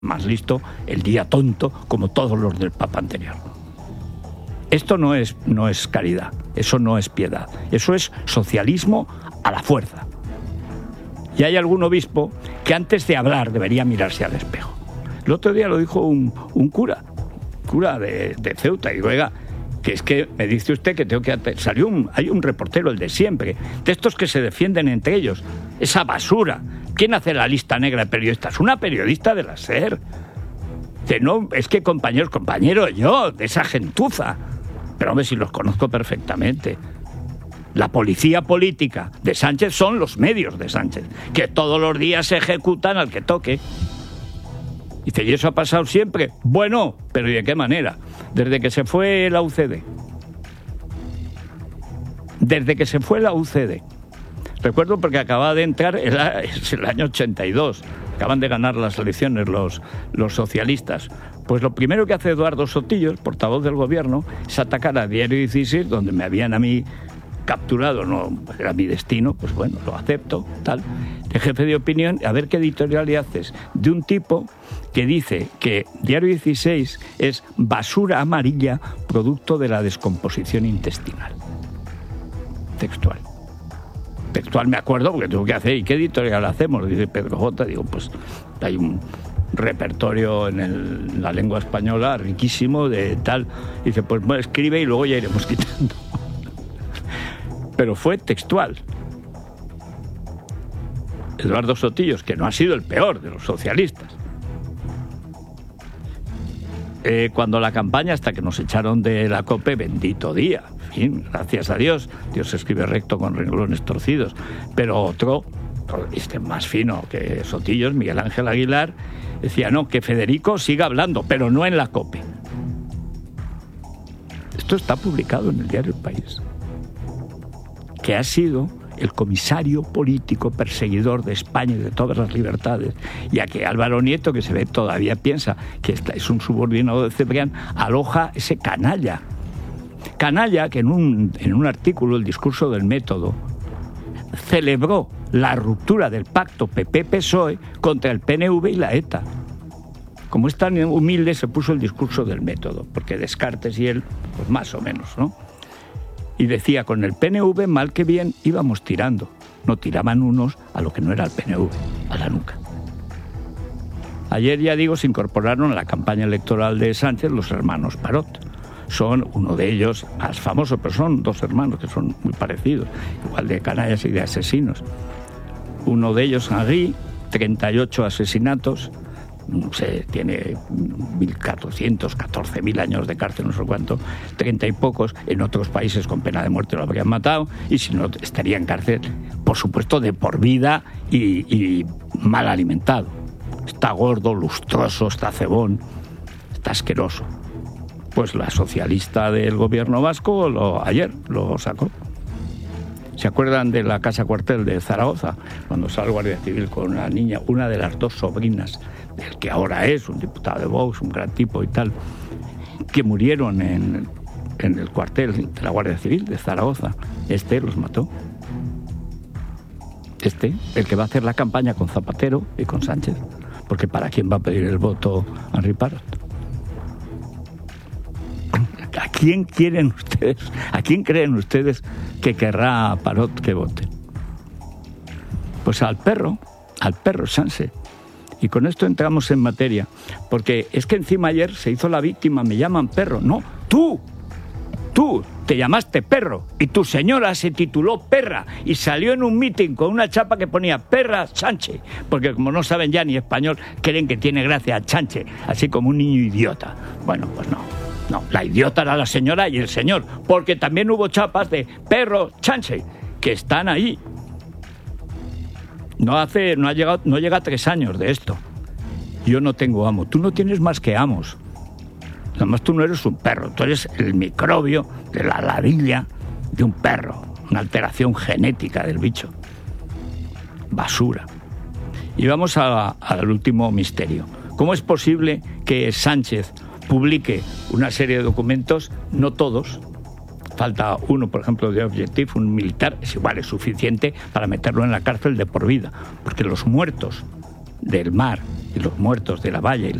más listo, el día tonto, como todos los del Papa anterior. Esto no es caridad, eso no es piedad, eso es socialismo a la fuerza. Y hay algún obispo que antes de hablar debería mirarse al espejo. El otro día lo dijo un cura de Ceuta, y digo, oiga, que es que me dice usted que tengo que... hay un reportero, el de siempre, de estos que se defienden entre ellos, esa basura. ¿Quién hace la lista negra de periodistas? Una periodista de la SER. Que no, es que compañero yo, de esa gentuza. Pero hombre, si los conozco perfectamente. La policía política de Sánchez son los medios de Sánchez, que todos los días se ejecutan al que toque. Dice, ¿y eso ha pasado siempre? Bueno, pero ¿y de qué manera? Desde que se fue la UCD. Desde que se fue la UCD. Recuerdo porque acababa de entrar, es el año 82, acaban de ganar las elecciones los socialistas. Pues lo primero que hace Eduardo Sotillo, portavoz del gobierno, es atacar a Diario 16, donde me habían a mí capturado, no era mi destino, pues bueno, lo acepto, tal, de jefe de opinión, a ver qué editorial le haces, de un tipo que dice que Diario 16 es basura amarilla producto de la descomposición intestinal. Textual me acuerdo porque tengo que hacer, ¿y qué editorial hacemos? Dice Pedro J. Digo, pues hay un repertorio en la lengua española riquísimo de tal. Dice, pues bueno, escribe y luego ya iremos quitando. Pero fue textual. Eduardo Sotillos, que no ha sido el peor de los socialistas. Cuando la campaña, hasta que nos echaron de la COPE, bendito día, en fin, gracias a Dios, Dios escribe recto con renglones torcidos, pero otro, más fino que Sotillos, Miguel Ángel Aguilar, decía, no, que Federico siga hablando, pero no en la COPE. Esto está publicado en el diario El País, que ha sido el comisario político perseguidor de España y de todas las libertades, y a que Álvaro Nieto, que se ve todavía piensa que es un subordinado de Cebrián, aloja ese canalla que en un artículo, El discurso del método, celebró la ruptura del pacto PP-PSOE contra el PNV y la ETA. Como es tan humilde, se puso El discurso del método, porque Descartes y él, pues más o menos, ¿no? Y decía, con el PNV, mal que bien, íbamos tirando. No tiraban unos a lo que no era el PNV, a la nuca. Ayer, ya digo, se incorporaron a la campaña electoral de Sánchez los hermanos Parot. Son uno de ellos, más famoso, pero son dos hermanos que son muy parecidos, igual de canallas y de asesinos. Uno de ellos, Henri, 38 asesinatos, tiene 1.400, 14.000 años de cárcel, no sé cuánto, 30 y pocos, en otros países con pena de muerte lo habrían matado, y si no, estaría en cárcel, por supuesto, de por vida y mal alimentado. Está gordo, lustroso, está cebón, está asqueroso. Pues la socialista del gobierno vasco ayer lo sacó. ¿Se acuerdan de la casa cuartel de Zaragoza? Cuando sale el Guardia Civil con una niña, una de las dos sobrinas del que ahora es un diputado de Vox, un gran tipo y tal, que murieron en el cuartel de la Guardia Civil de Zaragoza. Los mató. El que va a hacer la campaña con Zapatero y con Sánchez. Porque ¿para quién va a pedir el voto Henri Parot? ¿A quién quieren ustedes? ¿A quién creen ustedes que querrá Parot que vote? Pues al perro Sánchez. Y con esto entramos en materia, porque es que encima ayer se hizo la víctima, me llaman perro. No, tú te llamaste perro y tu señora se tituló perra y salió en un mitin con una chapa que ponía perra Sánchez, porque como no saben ya ni español, creen que tiene gracia Sánchez, así como un niño idiota. Bueno, pues no, la idiota era la señora y el señor, porque también hubo chapas de perro Sánchez que están ahí. No llega a 3 años de esto. Yo no tengo amo. Tú no tienes más que amos. Además, tú no eres un perro. Tú eres el microbio de la ladilla de un perro. Una alteración genética del bicho. Basura. Y vamos al último misterio. ¿Cómo es posible que Sánchez publique una serie de documentos, no todos? Falta uno, por ejemplo, de Objective, un militar, es suficiente para meterlo en la cárcel de por vida, porque los muertos del mar y los muertos de la valla